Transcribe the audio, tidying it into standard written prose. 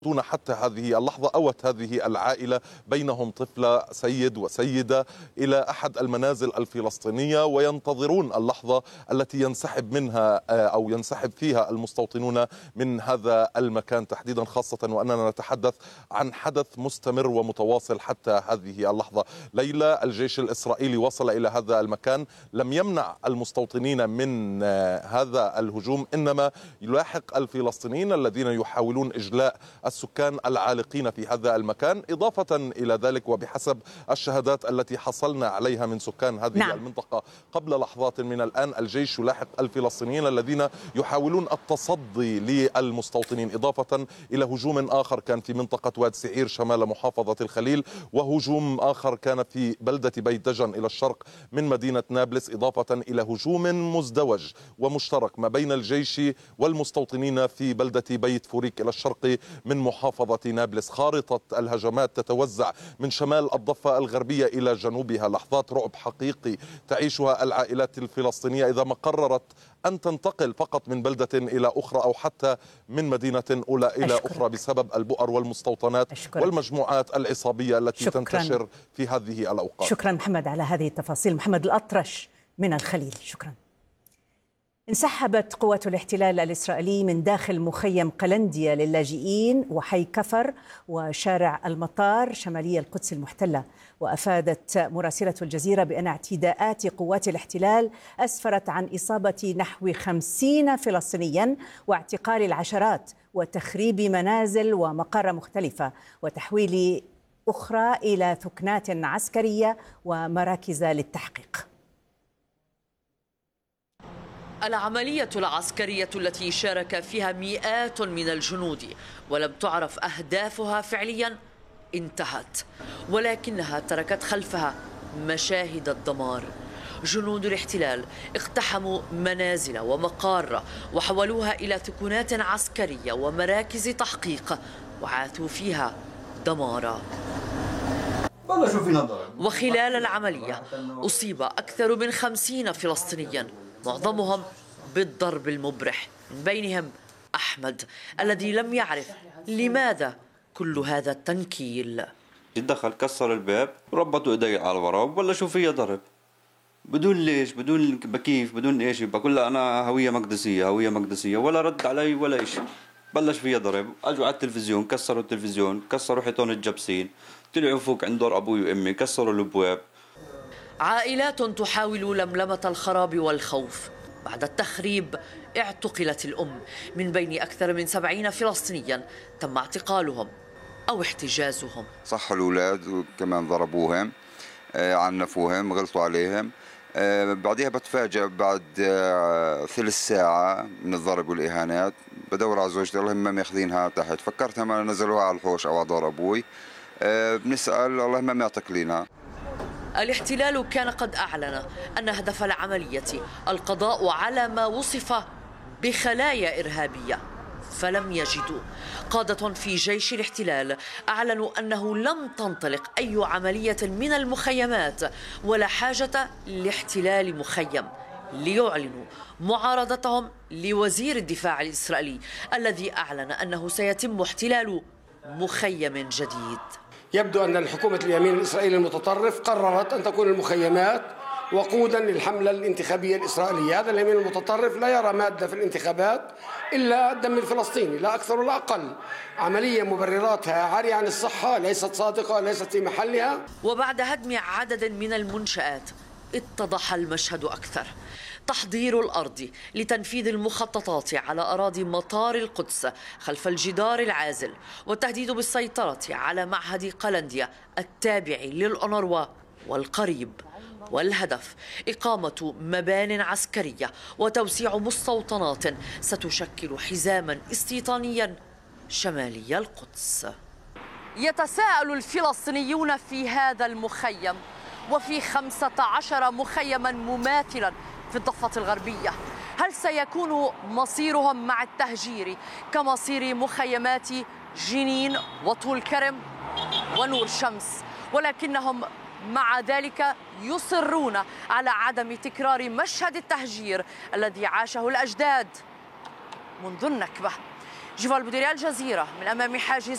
حتى هذه اللحظة أوت هذه العائلة بينهم طفلة سيد وسيدة إلى أحد المنازل الفلسطينية، وينتظرون اللحظة التي ينسحب منها أو ينسحب فيها المستوطنون من هذا المكان تحديدا، خاصة وأننا نتحدث عن حدث مستمر ومتواصل حتى هذه اللحظة. ليلى، الجيش الإسرائيلي وصل إلى هذا المكان، لم يمنع المستوطنين من هذا الهجوم، إنما يلاحق الفلسطينيين الذين يحاولون إجلاء السكان العالقين في هذا المكان. إضافة إلى ذلك، وبحسب الشهادات التي حصلنا عليها من سكان هذه المنطقة قبل لحظات من الآن، الجيش يلاحق الفلسطينيين الذين يحاولون التصدي للمستوطنين، إضافة إلى هجوم آخر كان في منطقة واد سعير شمال محافظة الخليل، وهجوم آخر كان في بلدة بيت دجن إلى الشرق من مدينة نابلس، إضافة إلى هجوم مزدوج ومشترك ما بين الجيش والمستوطنين في بلدة بيت فوريك إلى الشرق من محافظة نابلس. خارطة الهجمات تتوزع من شمال الضفة الغربية إلى جنوبها، لحظات رعب حقيقي تعيشها العائلات الفلسطينية إذا ما قررت أن تنتقل فقط من بلدة إلى أخرى أو حتى من مدينة أولى إلى أخرى بسبب البؤر والمستوطنات والمجموعات العصابية التي تنتشر في هذه الأوقات. شكرا محمد على هذه التفاصيل. محمد الأطرش من الخليل، شكرا. انسحبت قوات الاحتلال الإسرائيلي من داخل مخيم قلندية للاجئين وحي كفر وشارع المطار شمالي القدس المحتلة. وأفادت مراسلة الجزيرة بأن اعتداءات قوات الاحتلال أسفرت عن إصابة نحو 50 فلسطينيا واعتقال العشرات وتخريب منازل ومقار مختلفة وتحويل أخرى إلى ثكنات عسكرية ومراكز للتحقيق. العملية العسكرية التي شارك فيها مئات من الجنود ولم تعرف أهدافها فعليا انتهت، ولكنها تركت خلفها مشاهد الدمار. جنود الاحتلال اقتحموا منازل ومقار وحولوها إلى ثكنات عسكرية ومراكز تحقيق وعاثوا فيها دمارا. وخلال العملية أصيب أكثر من 50 فلسطينيا، معظمهم بالضرب المبرح، من بينهم أحمد الذي لم يعرف لماذا كل هذا التنكيل. دخل كسر الباب وربطوا ايدي على الورا وبلشوا فيا ضرب بدون ليش، بدون كيف، بدون ايش. بقول له انا هوية مقدسية ولا رد علي ولا شيء. بلش فيا ضرب، اجوا على التلفزيون، كسروا التلفزيون، كسروا حيطان الجبسين، طلعوا فوق عند دور ابوي وامي، كسروا الابواب. عائلات تحاول لملمة الخراب والخوف. بعد التخريب اعتقلت الأم من بين أكثر من 70 فلسطينيا تم اعتقالهم أو احتجازهم. صحوا الأولاد وكمان ضربوهم، عنفوهم، غلطوا عليهم. بعدها بتفاجأ بعد ثلث ساعة من الضرب والإهانات بدور على زوجتي، اللهم ما ماخذينها تحت. فكرتها ما نزلوها على الحوش أو على دار أبوي. بنسأل اللهم ما معتقلينها. الاحتلال كان قد أعلن أن هدف العملية القضاء على ما وصف بخلايا إرهابية، فلم يجدوا. قادة في جيش الاحتلال أعلنوا أنه لم تنطلق أي عملية من المخيمات ولا حاجة لاحتلال مخيم، ليعلنوا معارضتهم لوزير الدفاع الإسرائيلي الذي أعلن أنه سيتم احتلال مخيم جديد. يبدو أن الحكومة اليمين الإسرائيلي المتطرف قررت أن تكون المخيمات وقودا للحملة الانتخابية الإسرائيلية. هذا اليمين المتطرف لا يرى مادة في الانتخابات إلا الدم الفلسطيني، لا أكثر ولا أقل. عملية مبرراتها عارية عن الصحة، ليست صادقة، ليست في محلها. وبعد هدم عدد من المنشآت اتضح المشهد أكثر. تحضير الأرض لتنفيذ المخططات على أراضي مطار القدس خلف الجدار العازل، والتهديد بالسيطرة على معهد قلندية التابع للأونروا والقريب. والهدف إقامة مبان عسكرية وتوسيع مستوطنات ستشكل حزاما استيطانيا شمالي القدس. يتساءل الفلسطينيون في هذا المخيم وفي 15 مخيما مماثلا في الضفة الغربية، هل سيكون مصيرهم مع التهجير كمصير مخيمات جنين وطول كرم ونور شمس، ولكنهم مع ذلك يصرون على عدم تكرار مشهد التهجير الذي عاشه الأجداد منذ النكبة. جيفال بوديري، الجزيرة، من أمام حاجز